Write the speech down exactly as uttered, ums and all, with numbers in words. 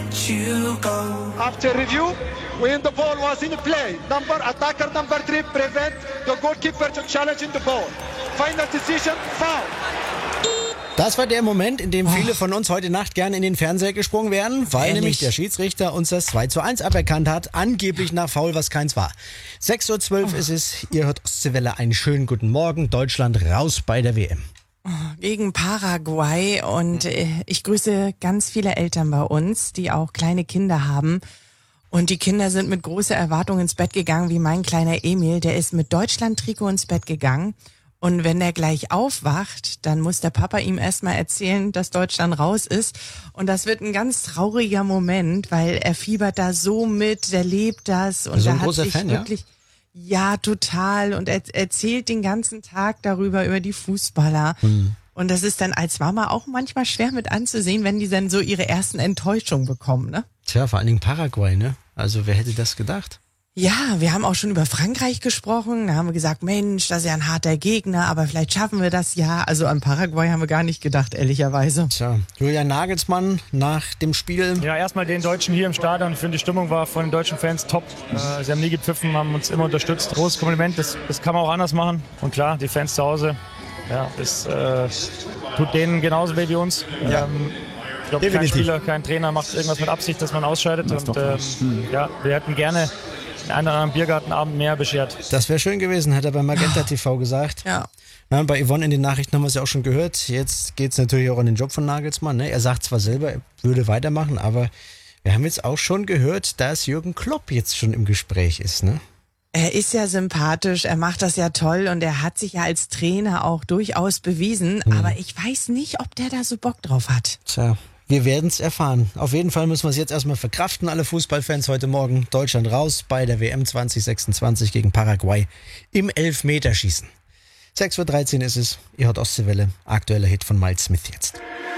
let you go. After review, when the ball was in play, number attacker number three prevent the goalkeeper to challenge in the ball. Final decision, foul. Das war der Moment, in dem viele von uns heute Nacht gerne in den Fernseher gesprungen wären, weil Ehrlich? nämlich der Schiedsrichter uns das zwei zu eins aberkannt hat, angeblich nach Foul, was keins war. sechs Uhr zwölf ist es, ihr hört Ostseewelle, einen schönen guten Morgen, Deutschland raus bei der W M. Gegen Paraguay und äh, ich grüße ganz viele Eltern bei uns, die auch kleine Kinder haben. Und die Kinder sind mit großer Erwartung ins Bett gegangen, wie mein kleiner Emil, der ist mit Deutschland-Trikot ins Bett gegangen. Und wenn er gleich aufwacht, dann muss der Papa ihm erstmal erzählen, dass Deutschland raus ist. Und das wird ein ganz trauriger Moment, weil er fiebert da so mit, der lebt das. Und Also ein er hat großer sich Fan, ja? wirklich, ja, total. Und er erzählt den ganzen Tag darüber, über die Fußballer. Hm. Und das ist dann als Mama auch manchmal schwer mit anzusehen, wenn die dann so ihre ersten Enttäuschungen bekommen, ne? Tja, vor allen Dingen Paraguay, ne? Also wer hätte das gedacht? Ja, wir haben auch schon über Frankreich gesprochen. Da haben wir gesagt, Mensch, das ist ja ein harter Gegner, aber vielleicht schaffen wir das ja. Also an Paraguay haben wir gar nicht gedacht, ehrlicherweise. Tja, Julian Nagelsmann nach dem Spiel. Ja, erstmal den Deutschen hier im Stadion. Ich finde, die Stimmung war von den deutschen Fans top. Äh, sie haben nie gepfiffen, haben uns immer unterstützt. Großes Kompliment, das, das kann man auch anders machen. Und klar, die Fans zu Hause, ja, das äh, tut denen genauso weh wie uns. Ja. Ähm, ich glaube, kein Spieler, kein Trainer macht irgendwas mit Absicht, dass man ausscheidet. Und ähm, ja, wir hätten gerne einen oder anderen Biergartenabend mehr beschert. Das wäre schön gewesen, hat er bei Magenta T V gesagt. Ja. Ja, bei Yvonne in den Nachrichten haben wir es ja auch schon gehört. Jetzt geht es natürlich auch um den Job von Nagelsmann. Ne? Er sagt zwar selber, er würde weitermachen, aber wir haben jetzt auch schon gehört, dass Jürgen Klopp jetzt schon im Gespräch ist. Ne? Er ist ja sympathisch, er macht das ja toll und er hat sich ja als Trainer auch durchaus bewiesen. Hm. Aber ich weiß nicht, ob der da so Bock drauf hat. Tja, wir werden es erfahren. Auf jeden Fall müssen wir es jetzt erstmal verkraften, alle Fußballfans heute Morgen. Deutschland raus bei der W M zwanzig sechsundzwanzig gegen Paraguay im Elfmeterschießen. sechs Uhr dreizehn ist es, ihr hört Ostseewelle, aktueller Hit von Miles Smith jetzt.